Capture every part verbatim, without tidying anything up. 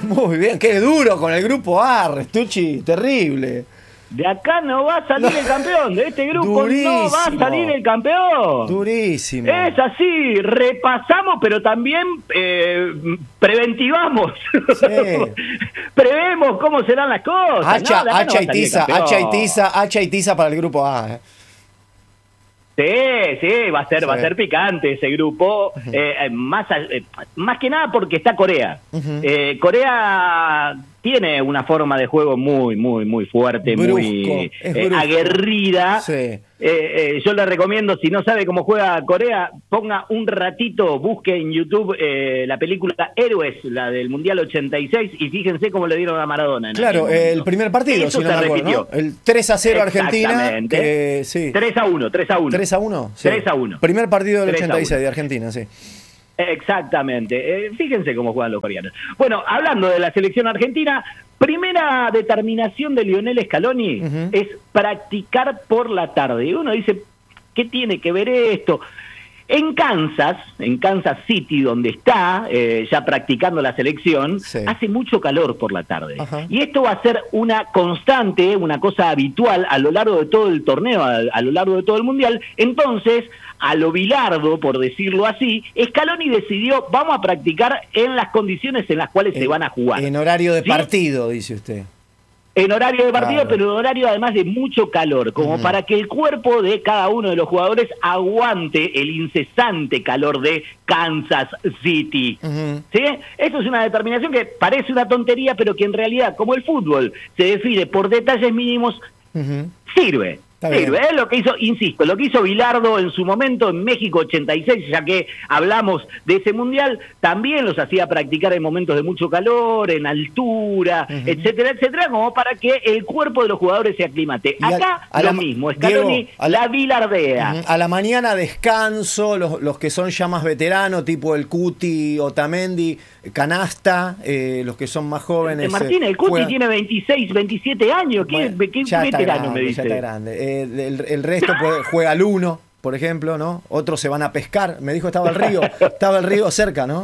Muy bien, qué duro con el grupo A, Restucci, terrible. De acá no va a salir el campeón, de este grupo Durísimo. no va a salir el campeón. Durísimo. Es así, repasamos, pero también eh, preventivamos. Sí. Prevemos cómo serán las cosas. Hacha, no, hacha no y tiza, hacha y tiza, hacha y tiza para el grupo A. ¿eh? Sí, sí, va a ser, sí. va a ser picante ese grupo, uh-huh. eh, más, eh, más que nada porque está Corea. Uh-huh. eh, Corea tiene una forma de juego muy, muy, muy fuerte, brusco, muy eh, aguerrida. Sí. Eh, eh, yo le recomiendo, si no sabe cómo juega Corea, ponga un ratito, busque en YouTube eh, la película Héroes, la del Mundial ochenta y seis, y fíjense cómo le dieron a Maradona. Claro, el primer partido, Eso si no se me acuerdo, repitió. ¿no? El tres a cero Argentina. Que, sí. tres a uno, tres a uno. tres a uno, sí. tres a uno. Primer partido del ochenta y seis de Argentina, sí. Exactamente. Eh, fíjense cómo juegan los coreanos. Bueno, hablando de la selección argentina, primera determinación de Lionel Scaloni uh-huh. es practicar por la tarde. Y uno dice, ¿qué tiene que ver esto? En Kansas, en Kansas City, donde está eh, ya practicando la selección, sí. hace mucho calor por la tarde. Ajá. Y esto va a ser una constante, una cosa habitual a lo largo de todo el torneo, a, a lo largo de todo el Mundial. Entonces, a lo Bilardo, por decirlo así, Scaloni decidió, vamos a practicar en las condiciones en las cuales en, se van a jugar. En horario de ¿sí? partido, dice usted. En horario de partido, claro. pero en horario además de mucho calor, como uh-huh. para que el cuerpo de cada uno de los jugadores aguante el incesante calor de Kansas City. Uh-huh. ¿Sí? Eso es una determinación que parece una tontería, pero que en realidad, como el fútbol se define por detalles mínimos, uh-huh. sirve. Sirve, es lo que hizo, insisto, lo que hizo Bilardo en su momento en México ochenta y seis, ya que hablamos de ese mundial, también los hacía practicar en momentos de mucho calor, en altura, uh-huh. etcétera, etcétera, como para que el cuerpo de los jugadores se aclimate. Acá a, a lo la, mismo, Scaloni Diego, a la, la bilardea. Uh-huh. A la mañana descanso, los, los que son ya más veteranos, tipo el Cuti, Otamendi, Canasta, eh, los que son más jóvenes. Martín, el Cuti juegan... tiene veintiséis, veintisiete años, ¿qué, bueno, qué ya veterano grande, me dice? Ya está grande. El, el, el resto puede, juega al uno, por ejemplo, ¿no? Otros se van a pescar. Me dijo estaba el río, estaba el río cerca, ¿no?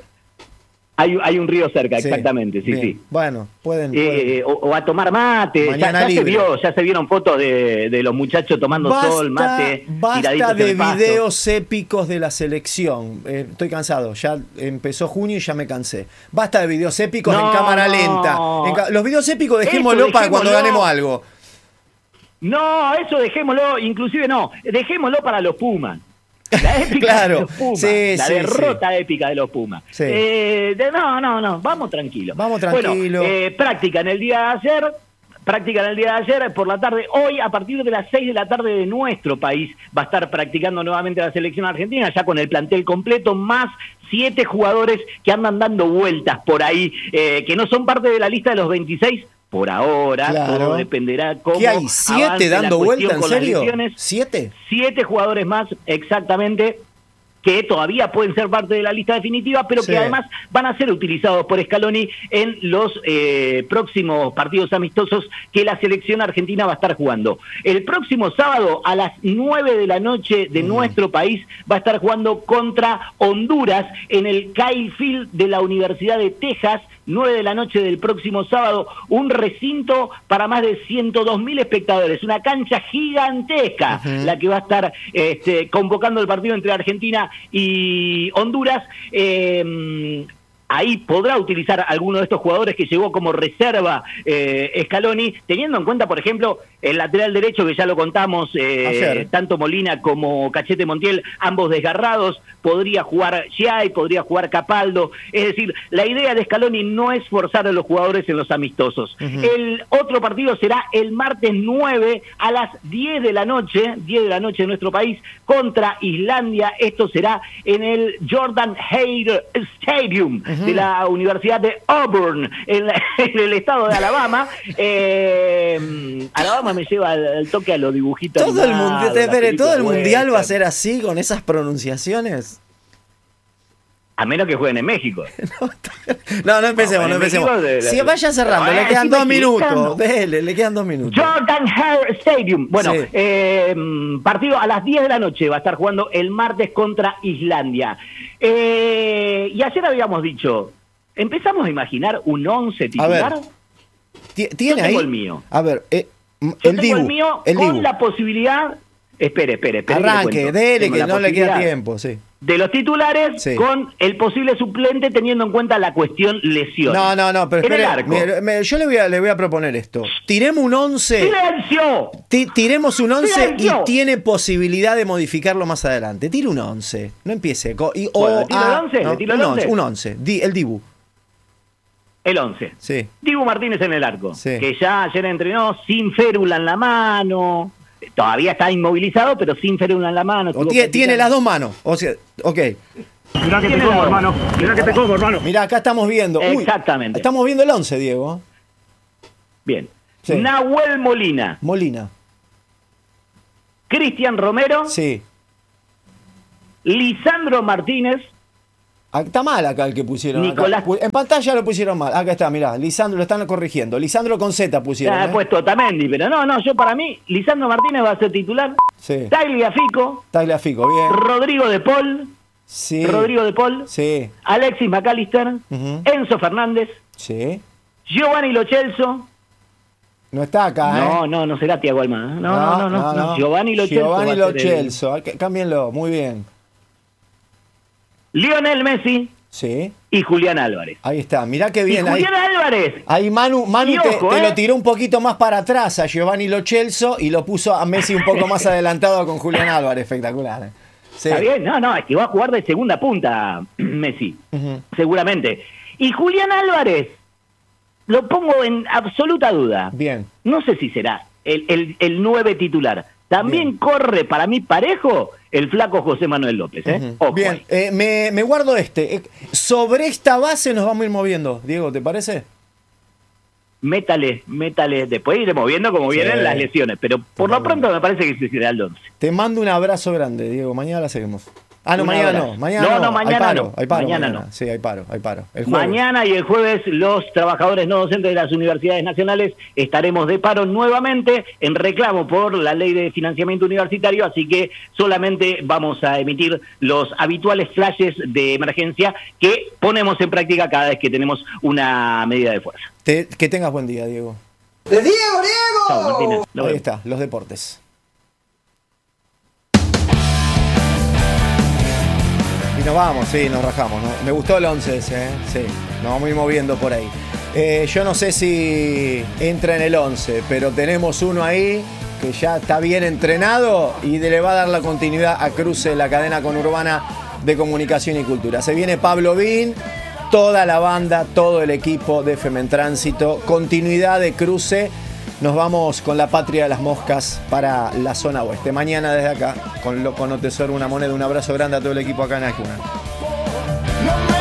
Hay, hay un río cerca, sí, exactamente, sí, bien. sí. Bueno, pueden. Eh, o, o a tomar mate. Ya, ya se vio, ya se vieron fotos de, de los muchachos tomando basta, sol, mate. Basta de videos épicos de la selección. Eh, estoy cansado. Ya empezó junio y ya me cansé. Basta de videos épicos no, en cámara no. lenta. En ca los videos épicos dejémoslo Eso, para dejémoslo. cuando ganemos algo. No, eso dejémoslo, inclusive no, dejémoslo para los Pumas. La épica claro, de los Pumas, sí, la sí, derrota sí. épica de los Pumas. Sí. Eh, de, no, no, no, vamos tranquilo. Vamos tranquilo. Bueno, eh, práctica en el día de ayer, práctica en el día de ayer, por la tarde, hoy a partir de las seis de la tarde de nuestro país va a estar practicando nuevamente la selección argentina, ya con el plantel completo, más siete jugadores que andan dando vueltas por ahí, eh, que no son parte de la lista de los veintiséis. Por ahora, claro. todo dependerá cómo ¿Qué hay? ¿Siete dando vuelta? ¿En serio? ¿Siete? Siete jugadores más, exactamente, que todavía pueden ser parte de la lista definitiva, pero sí. que además van a ser utilizados por Scaloni en los eh, próximos partidos amistosos que la selección argentina va a estar jugando. El próximo sábado a las nueve de la noche de mm. nuestro país va a estar jugando contra Honduras en el Kyle Field de la Universidad de Texas, nueve de la noche del próximo sábado, un recinto para más de ciento dos mil espectadores, una cancha gigantesca, uh-huh. la que va a estar este, convocando el partido entre Argentina y Honduras. Eh, ahí podrá utilizar alguno de estos jugadores que llegó como reserva eh, Scaloni, teniendo en cuenta, por ejemplo, el lateral derecho, que ya lo contamos, eh, tanto Molina como Cachete Montiel, ambos desgarrados, podría jugar Giai, podría jugar Capaldo, es decir, la idea de Scaloni no es forzar a los jugadores en los amistosos. Uh-huh. El otro partido será el martes nueve a las diez de la noche, diez de la noche en nuestro país, contra Islandia. Esto será en el Jordan Hare Stadium, uh-huh. de la Universidad de Auburn, en, la, en el estado de Alabama. Eh, Alabama me lleva al, al toque a los dibujitos. Todo el, mundi espere, ¿todo el mundial va a ser así, con esas pronunciaciones? A menos que jueguen en México. No, no empecemos, no, no empecemos. De, de, si vaya cerrando, le quedan dos minutos. Dele, le quedan dos minutos. Jordan Hare Stadium. Bueno, sí. eh, partido a las diez de la noche va a estar jugando el martes contra Islandia. Eh, y ayer habíamos dicho, ¿Empezamos a imaginar un once titular? A ver, ¿tiene Yo ahí? tengo el mío. A ver, eh, Yo el tengo Dibu. el mío el con Dibu. la posibilidad... Espere, espere, espere. Arranque, dele, que no le queda tiempo, sí. De los titulares, sí. con el posible suplente, teniendo en cuenta la cuestión lesión. No, no, no, pero espere, en el arco. me, me, yo le voy, a, le voy a proponer esto. Tiremos un once. ¡Silencio! Ti, tiremos un once ¡Silencio! y tiene posibilidad de modificarlo más adelante. Tire un once. No empiece. Co, y, o, Bueno, ¿le tiro a, el once? No, ¿Le tiro un el once. once? Un once. Di, el Dibu. El once. Sí. Dibu Martínez en el arco. Sí. Que ya ayer entrenó sin férula en la mano. Todavía está inmovilizado, pero sin férula en la mano. O tiene, tiene las dos manos. O sea, ok. Mirá que te como, hermano. Mirá que te como, hermano. Mirá, acá estamos viendo. Uy, Exactamente. estamos viendo el once, Diego. Bien. Sí. Nahuel Molina. Molina. Cristian Romero. Sí. Lisandro Martínez. Ah, está mal acá el que pusieron. acá. Nicolás. En pantalla lo pusieron mal. Acá está, mirá. Lisandro lo están corrigiendo. Lisandro con Z pusieron. Ya he ¿eh? puesto Otamendi, pero no, no, yo para mí, Lisandro Martínez va a ser titular. Sí. Tagliafico. Tagliafico, bien. Rodrigo de Paul. Sí. Rodrigo de Paul. Sí. Alexis McAllister. Ujú. Enzo Fernández. Sí. Giovanni Lo Celso. No está acá, ¿eh? No, no, no será Thiago Almada. No, no, no, no. no. Giovanni Lo Celso. Giovanni va a Lo ser el- Celso. Ah, que- Cámbienlo. Muy bien. Lionel Messi Sí. y Julián Álvarez. Ahí está. Mirá qué Y bien. Ahí, Julián Álvarez. ahí Manu, Manu Y te, ojo, te ¿eh? lo tiró un poquito más para atrás a Giovanni Lo Celso y lo puso a Messi un poco más adelantado con Julián Álvarez. Espectacular. ¿eh? Sí. ¿Está bien? No, no, es que va a jugar de segunda punta Messi. Ujú. Seguramente. Y Julián Álvarez, lo pongo en absoluta duda. Bien. No sé si será el, el, el nueve titular. También Bien. corre para mí parejo el flaco José Manuel López. ¿eh? Ujú. Ojo Bien. ahí. Eh, me, me guardo este. Eh, sobre esta base nos vamos a ir moviendo. Diego, ¿te parece? Métale, métale. Después iremos viendo cómo Sí. vienen las lesiones. Pero por lo Totalmente. pronto me parece que será el once. Te mando un abrazo grande, Diego. Mañana la seguimos. Ah, no, Un mañana abrazo. no. Mañana No, no. no, mañana hay paro, no. Hay paro, Mañana mañana. no. Sí, hay paro, hay paro. El jueves. Mañana y el jueves los trabajadores no docentes de las universidades nacionales estaremos de paro nuevamente en reclamo por la ley de financiamiento universitario, así que solamente vamos a emitir los habituales flashes de emergencia que ponemos en práctica cada vez que tenemos una medida de fuerza. Te- que tengas buen día, Diego. ¡De Diego, Diego! Chao, Martínez. Nos Ahí vemos. está, los deportes. Y nos vamos, sí, nos rajamos. ¿no? Me gustó el once ese, ¿eh? Sí, nos vamos a ir moviendo por ahí. Eh, yo no sé si entra en el once, pero tenemos uno ahí que ya está bien entrenado y le va a dar la continuidad a Cruce, la cadena conurbana de comunicación y cultura. Se viene Pablo Bin, toda la banda, todo el equipo de F M en Tránsito, continuidad de Cruce. Nos vamos con la patria de las moscas para la zona oeste. Mañana desde acá, con Loco No Tesoro, una moneda, un abrazo grande a todo el equipo acá en Ajuna. No me